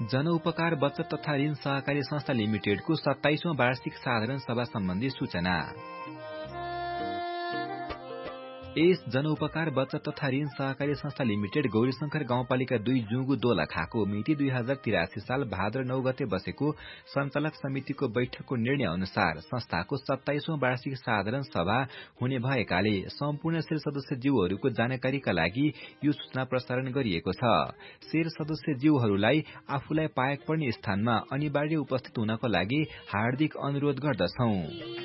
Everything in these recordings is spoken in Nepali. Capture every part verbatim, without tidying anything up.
जनउपकार बचत तथा ऋण सहकारी संस्था लिमिटेडको सत्ताइसौं वार्षिक साधारण सभा सम्बन्धी सूचना। यस जनउपकार बचत तथा ऋण सहकारी संस्था लिमिटेड गौरीशंकर गाउँपालिका दुई जुगु दोलखाको मिति दुई हजार तिरासी साल भाद्र नौ गते बसेको सञ्चालक समितिको बैठकको निर्णय अनुसार संस्थाको सत्ताइसौं वार्षिक साधारण सभा हुने भएकाले सम्पूर्ण शेर सदस्य जीवहरूको जानकारीका लागि यो सूचना प्रसारण गरिएको छ। शेर सदस्य जीवहरूलाई आफूलाई पाएक पर्ने स्थानमा अनिवार्य उपस्थित हुनको लागि हार्दिक अनुरोध गर्दछौं।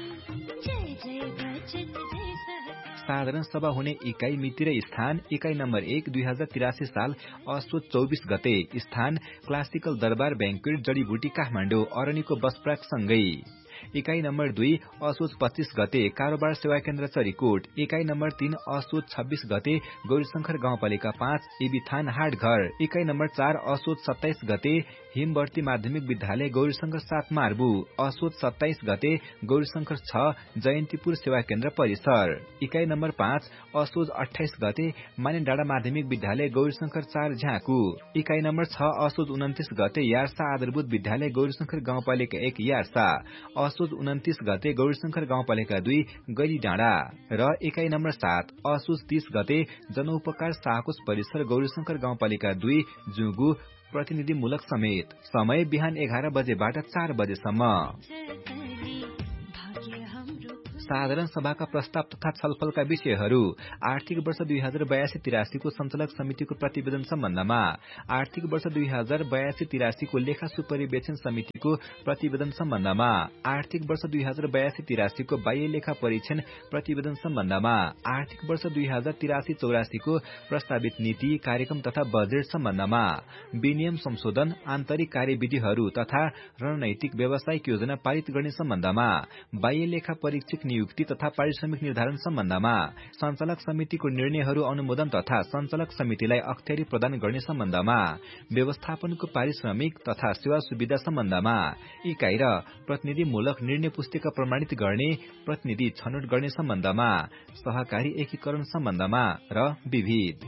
साधारण सभा हुने इकाई मिति र स्थान। इकाई नम्बर एक दुई हजार तिरासी साल असोज चौबीस गते। स्थान क्लासिकल दरबार बैंक्वेट जडीबुटी काठमाडौँ अरनीको बसप्राक सँगै। इकाई नम्बर दुई असोज पच्चीस गते कारोबार सेवा केन्द्र चरीकोट। इकाई नम्बर तीन असोज छब्बीस गते गौरीशंकर गाउँपालिका पाँच एबिथान हाटघर। इकाई नम्बर चार असोज सत्ताइस गते हिमवर्ती माध्यमिक विद्यालय गौरीशंकर सात मार्बु। असोज सत्ताइस गते गौरीशंकर छ जयन्तीपुर सेवा केन्द्र परिसर। इकाई नम्बर पाँच असोज अठाइस गते माने डाँडा माध्यमिक विद्यालय गौरीशंकर चार झ्याकु। इकाई नम्बर छ असोज उन्तिस गते यार्सा आधारभूत विद्यालय गौरीशंकर गाउँपालिका एक यार्सा। असोज उन्तिस गते गौरीशंकर गाउँपालिका दुई गैरी डाँडा र इकाई नम्बर सात असोज तीस गते जनउपकार साहकोश परिसर गौरीशंकर गाउँपालिका दुई जुगु प्रतिनिधिमूलक समेत। समय बिहान एघार बजेबाट चार बजेसम्म। साधारण सभाका प्रस्ताव तथा छलफलका विषयहरू। आर्थिक वर्ष दुई हजार बयासी तिरासीको सञ्चालक समितिको प्रतिवेदन सम्बन्धमा। आर्थिक वर्ष दुई हजार बयासी तिरासीको लेखा सुपरिवेक्षण समितिको प्रतिवेदन सम्बन्धमा। आर्थिक वर्ष दुई हजार बयासी तिरासीको बाह्य लेखा परीक्षण प्रतिवेदन सम्बन्धमा। आर्थिक वर्ष दुई हजार तिरासी चौरासीको प्रस्तावित नीति कार्यक्रम तथा बजेट सम्बन्धमा। विनियम संशोधन आन्तरिक कार्यविधिहरू तथा रणनैतिक व्यावसायिक योजना पारित गर्ने सम्बन्धमा। बाह्य लेखा परीक्षक नियुक्ति तथा पारिश्रमिक निर्धारण सम्बन्धमा। सञ्चालक समितिको निर्णयहरू अनुमोदन तथा सञ्चालक समितिलाई अख्तियारी प्रदान गर्ने सम्बन्धमा। व्यवस्थापनको पारिश्रमिक तथा सेवा सुविधा सम्बन्धमा। इकाई र प्रतिनिधिमूलक निर्णय पुस्तिका प्रमाणित गर्ने प्रतिनिधि छनौट गर्ने सम्बन्धमा। सहकारी एकीकरण सम्बन्धमा र विविध।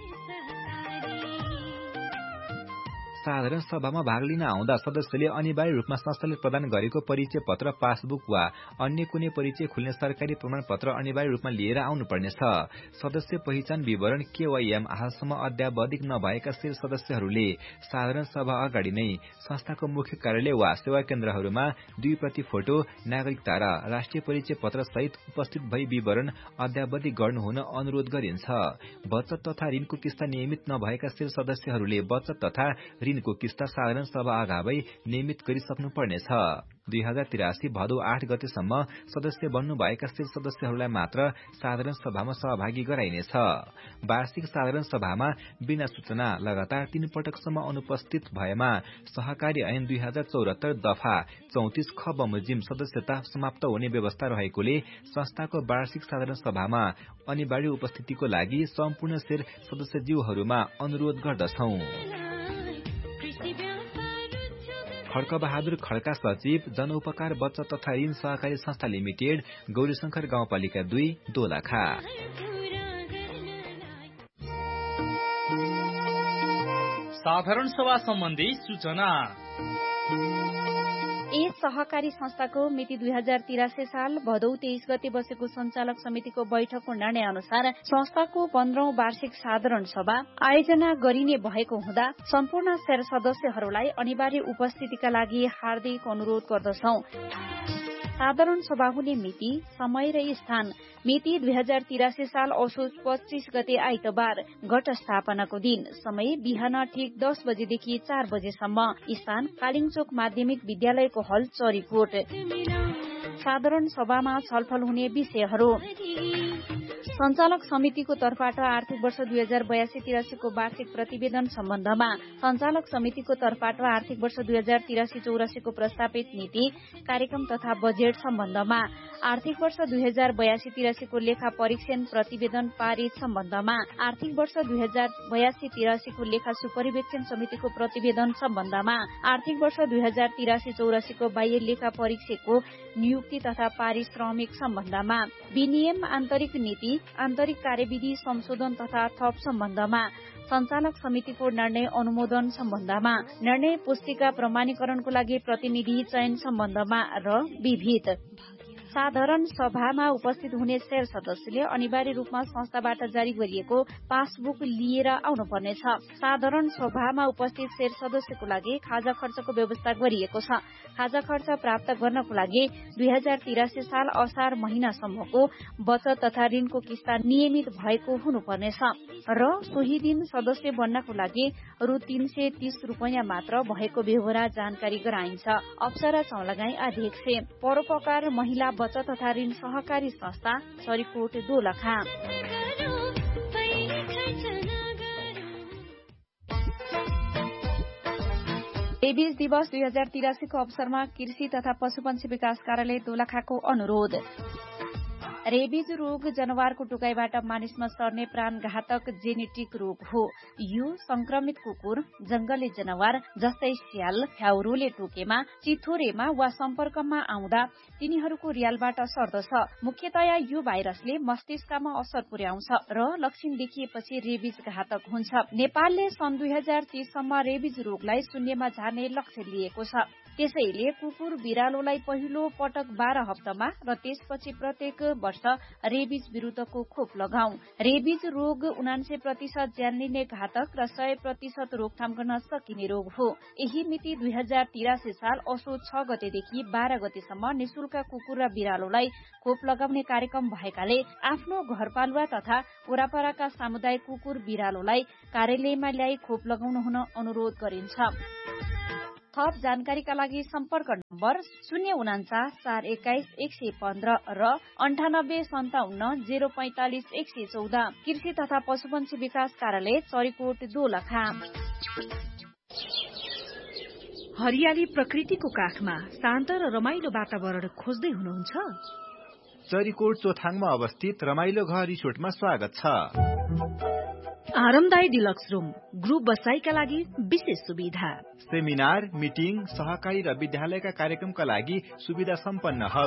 साधारण सभामा भाग लिन आउँदा सदस्यले अनिवार्य रूपमा संस्थाले प्रदान गरेको परिचय पत्र पासबुक वा अन्य कुनै परिचय खुल्ने सरकारी प्रमाणपत्र अनिवार्य रूपमा लिएर आउनुपर्नेछ। सदस्य पहिचान विवरण केवाईएम हालसम्म अद्यावधिक नभएका शेर सदस्यहरूले साधारण सभा अगाडि नै संस्थाको मुख्य कार्यालय वा सेवा केन्द्रहरूमा दुई प्रति फोटो नागरिकता र राष्ट्रिय परिचय पत्र सहित उपस्थित भई विवरण अद्यावधिक गर्नुहुन अनुरोध गरिन्छ। बचत तथा ऋणको किस्ता नियमित नभएका शेर सदस्यहरूले बचत तथा ऋणको किस्ता साधारण सभा अगावै नियमित गरिसक्नुपर्नेछ। दुई हजार तिरासी भदौ आठ गतेसम्म सदस्य बन्नुभएका शेर सदस्यहरूलाई मात्र साधारण सभामा सहभागी गराइनेछ। वार्षिक साधारण सभामा बिना सूचना लगातार तीन पटकसम्म अनुपस्थित भएमा सहकारी ऐन दुई हजार चौहत्तर दफा चौतिस ख बमोजिम सदस्यता समाप्त हुने व्यवस्था रहेकोले संस्थाको वार्षिक साधारण सभामा अनिवार्य उपस्थितिको लागि सम्पूर्ण शेर सदस्यज्यूहरूमा अनुरोध गर्दछौं। खड्कबहादुर खड्का सचिव जनउपकार बचत तथा ऋण सहकारी संस्था लिमिटेड गौरीशंकर गाउँपालिका दुई दोलखा। साधारण सभा सम्बन्धी सूचना। यस सहकारी संस्थाको मिति दुई हजार तिरासी साल भदौ तेइस गते बसेको सञ्चालक समितिको बैठकको निर्णय अनुसार संस्थाको पन्ध्रौं वार्षिक साधारण सभा आयोजना गरिने भएको हुँदा सम्पूर्ण शेर सदस्यहरूलाई अनिवार्य उपस्थितिका लागि हार्दिक अनुरोध गर्दछौं। साधारण सभा हुने मिति समय र स्थान। मिति दुई हजार तिरासी साल असोज पच्चीस गते आइतबार घट स्थापनाको दिन। समय बिहान ठिक दस बजेदेखि चार बजेसम्म। स्थान कालिङचोक माध्यमिक विद्यालयको हल चरीकोट। साधारण सभामा छलफल हुने विषयहरू। सञ्चालक समितिको तर्फबाट आर्थिक वर्ष दुई हजार बयासी तिरासीको वार्षिक प्रतिवेदन सम्बन्धमा। सञ्चालक समितिको तर्फबाट आर्थिक वर्ष दुई हजार तिरासी चौरासीको प्रस्तावित नीति कार्यक्रम तथा बजेट सम्बन्धमा। आर्थिक वर्ष दुई हजार बयासी तिरासीको लेखा परीक्षण प्रतिवेदन पारित सम्बन्धमा। आर्थिक वर्ष दुई हजार बयासी तिरासीको लेखा सुपरिवेक्षण समितिको प्रतिवेदन सम्बन्धमा। आर्थिक वर्ष दुई हजार तिरासी चौरासीको बाह्य लेखा परीक्षकको नियुक्ति तथा पारिश्रमिक सम्बन्धमा। विनियम आन्तरिक नीति आन्तरिक कार्यविधि संशोधन तथा थप सम्बन्धमा। सञ्चालक समितिको निर्णय अनुमोदन सम्बन्धमा, निर्णय पुस्तिका प्रमाणीकरणको लागि प्रतिनिधि चयन सम्बन्धमा र विविध। साधारण सभामा उपस्थित हुने शेयर सदस्यले अनिवार्य रूपमा संस्थाबाट जारी गरिएको पासबुक लिएर आउनुपर्नेछ। साधारण सभामा उपस्थित शेयर सदस्यको लागि खाजा खर्चको व्यवस्था गरिएको छ। खाजा खर्च प्राप्त गर्नको लागि दुई हजार तिरासी साल असार महिनासम्मको बचत तथा ऋणको किस्ता नियमित भएको हुनुपर्नेछ र सोही दिन सदस्य बन्नको लागि रु तीन सय तीस रूपियाँ मात्र भएको बेहोरा जानकारी गराइन्छ। अप्सरा चौलागाई अध्यक्ष, परोपकार महिला बचत तथा ऋण सहकारी संस्था, सरीकोट दोलखा। रेबिज दिवस दुई हजार तिरासीको अवसरमा कृषि तथा पशुपन्छी विकास कार्यालय दोलखाको अनुरोध। रेबिज रोग जनावरको टुकाइबाट मानिसमा सर्ने प्राणघातक जेनेटिक रोग हो। यो संक्रमित कुकुर, जंगली जनावर जस्तै स्याल, फ्याउरोले टोकेमा, चिथोरेमा वा सम्पर्कमा आउँदा तिनीहरूको रियालबाट सर्दछ। मुख्यतया यो भाइरसले मस्तिष्कमा असर पुर्याउँछ र लक्षण देखिएपछि रेबिज घातक हुन्छ। नेपालले सन् दुई हजार तीससम्म रेबिज रोगलाई शून्यमा झार्ने लक्ष्य लिएको छ। त्यसैले कुकुर बिरालोलाई पहिलो पटक बाह्र हप्तामा र त्यसपछि प्रत्येक वर्ष रेबिज विरूद्धको खोप लगाऊ। रेबिज रोग उनान्सय प्रतिशत ज्यान लिने घातक र सय प्रतिशत रोकथाम गर्न सकिने रोग हो। यही मिति दुई हजार तिरासी साल असोज छ गतेदेखि बाह्र गतेसम्म निशुल्क कुकुर र बिरालोलाई खोप लगाउने कार्यक्रम भएकाले आफ्नो घरपालुवा तथा वरापराका सामुदायिक कुकुर बिरालोलाई कार्यालयमा ल्याई खोप लगाउनु हुन अनुरोध गरिन्छ। थप जानकारीका लागि सम्पर्क नम्बर शून्य उनाचास चार एक्काइस एक सय पन्ध्र र अन्ठानब्बे सन्ताउन्न जेरो पैंतालिस एक सय चौध। कृषि तथा पशुपन्छी विकास कार्यालय, चरीकोट दोलखा। हरियाली प्रकृतिको काखमा शान्त र रमाइलो वातावरण खोज्दै हुनुहुन्छ? चरीकोट चोथाङमा अवस्थित रमाइलो घर रिसोर्टमा स्वागत छ। आरामदायी डिलक्स रूम, ग्रुप बसाईका लागि विशेष सुविधा, सेमिनार, मिटिङ, सहकारी र विद्यालयका कार्यक्रमका लागि सुविधा सम्पन्न हल,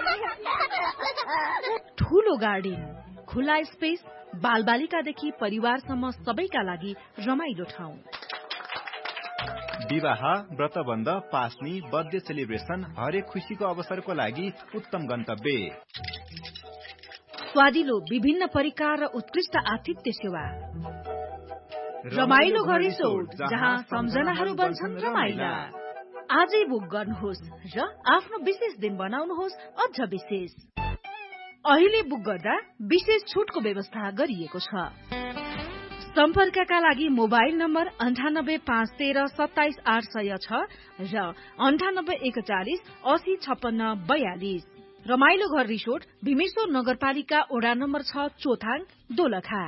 ठूलो गार्डन, खुला स्पेस, बालबालिकादेखि परिवारसम्म सबैका लागि रमाइलो ठाउँ, विवाह, व्रतबन्ध, पास्नी, बर्थडे सेलिब्रेसन, हरेक खुशीको अवसरको लागि उत्तम गन्तव्य, स्वादिलो विभिन्न परिकार र उत्कृष्ट आतिथ्य सेवा। रमाइलो घर रिसोर्ट, जहाँ सम्झनाहरू बन्छन् रमाइला। आजै बुक गर्नुहोस् र आफ्नो विशेष दिन बनाउनुहोस् अझ विशेष। अहिले बुक गर्दा विशेष छुटको व्यवस्था गरिएको छ। सम्पर्कका लागि मोबाइल नम्बर अन्ठानब्बे पाँच तेह्र सत्ताइस आठ सय छ र अन्ठानब्बे एकचालिस असी छप्पन्न बयालिस। रमाइलो घर रिसोर्ट, भीमेश्वर नगरपालिका ओडा नम्बर छ, चोथाङ, Dolakha.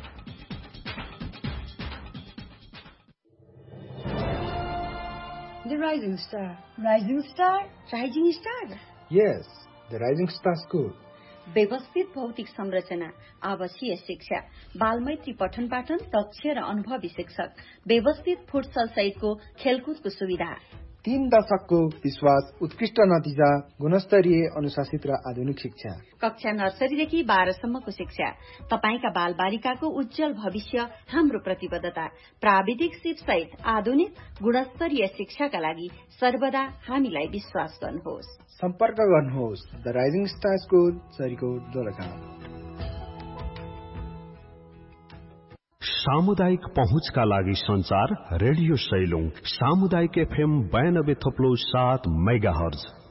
The Rising Star. Rising Star? Rising Star? Yes, the Rising Star School. व्यवस्थित भौतिक संरचना, आवासीय शिक्षा, बालमैत्री पठन पाठन, दक्ष र अनुभवी शिक्षक, व्यवस्थित फुटसल सहितको खेलकुदको सुविधा, तीन दशकको विश्वास, उत्कृष्ट नतिजा, गुणस्तरीय अनुशासित र आधुनिक शिक्षा, कक्षा नर्सरीदेखि बाह्रसम्मको शिक्षा, तपाईका बाल बालिकाको उज्जवल भविष्य हाम्रो प्रतिबद्धता, प्राविधिक सिप सहित आधुनिक गुणस्तरीय शिक्षाका लागि सर्वदा हामीलाई विश्वास गर्नुहोस्। सम्पर्क गर्नुहोस् the rising star school, Charikot, Dolakha. सामुदायिक पहुँचका लागि संचार रेडियो सैलुङ, सामुदायिक एफएम बयानब्बे थप्लो सात मेगा हर्ज।